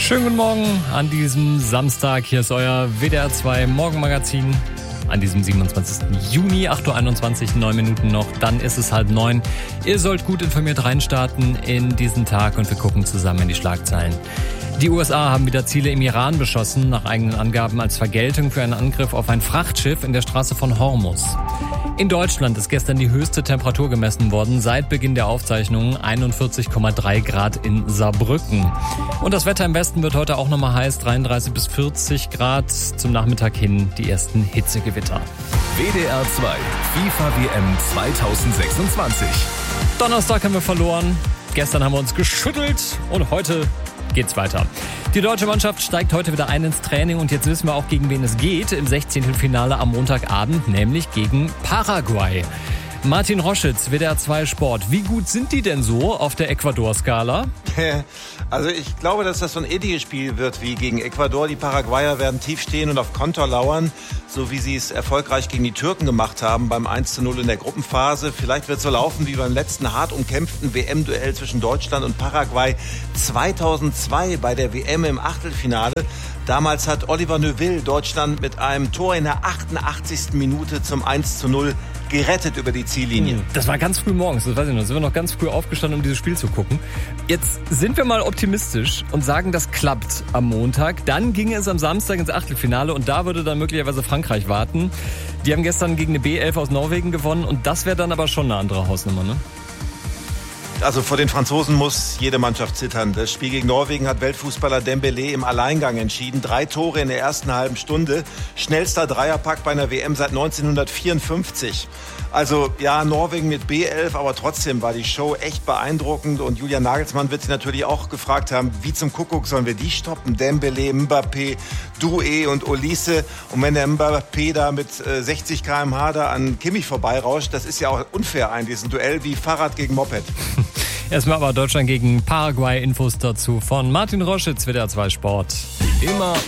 Schönen guten Morgen an diesem Samstag. Hier ist euer WDR 2 Morgenmagazin an diesem 27. Juni, 8.21 Uhr, 9 Minuten noch. Dann ist es 8:30. Ihr sollt gut informiert reinstarten in diesen Tag und wir gucken zusammen in die Schlagzeilen. Die USA haben wieder Ziele im Iran beschossen, nach eigenen Angaben als Vergeltung für einen Angriff auf ein Frachtschiff in der Straße von Hormuz. In Deutschland ist gestern die höchste Temperatur gemessen worden seit Beginn der Aufzeichnungen, 41,3 Grad in Saarbrücken. Und das Wetter im Westen wird heute auch nochmal heiß, 33 bis 40 Grad. Zum Nachmittag hin die ersten Hitzegewitter. WDR 2 FIFA WM 2026. Donnerstag haben wir verloren, gestern haben wir uns geschüttelt und heute geht's weiter. Die deutsche Mannschaft steigt heute wieder ein ins Training und jetzt wissen wir auch, gegen wen es geht im 16. Finale am Montagabend, nämlich gegen Paraguay. Martin Roschitz, WDR 2 Sport. Wie gut sind die denn so auf der Ecuador-Skala? Also ich glaube, dass das so ein ähnliches Spiel wird wie gegen Ecuador. Die Paraguayer werden tief stehen und auf Konter lauern, so wie sie es erfolgreich gegen die Türken gemacht haben beim 1:0 in der Gruppenphase. Vielleicht wird es so laufen wie beim letzten hart umkämpften WM-Duell zwischen Deutschland und Paraguay 2002 bei der WM im Achtelfinale. Damals hat Oliver Neuville Deutschland mit einem Tor in der 88. Minute zum 1:0 gerettet über die Ziellinie. Das war ganz früh morgens, das weiß ich noch. Sind wir noch ganz früh aufgestanden, um dieses Spiel zu gucken. Jetzt sind wir mal optimistisch und sagen, das klappt am Montag. Dann ging es am Samstag ins Achtelfinale und da würde dann möglicherweise Frankreich warten. Die haben gestern gegen eine B11 aus Norwegen gewonnen und das wäre dann aber schon eine andere Hausnummer, ne? Also vor den Franzosen muss jede Mannschaft zittern. Das Spiel gegen Norwegen hat Weltfußballer Dembélé im Alleingang entschieden. 3 Tore in der ersten halben Stunde. Schnellster Dreierpack bei einer WM seit 1954. Also ja, Norwegen mit B11, aber trotzdem war die Show echt beeindruckend. Und Julian Nagelsmann wird sich natürlich auch gefragt haben, wie zum Kuckuck sollen wir die stoppen? Dembélé, Mbappé, Doué und Olise. Und wenn der Mbappé da mit 60 km/h da an Kimmich vorbeirauscht, das ist ja auch unfair eigentlich. Ein Duell wie Fahrrad gegen Moped. Erstmal aber Deutschland gegen Paraguay. Infos dazu von Martin Roschitz, WDR 2 Sport. Immer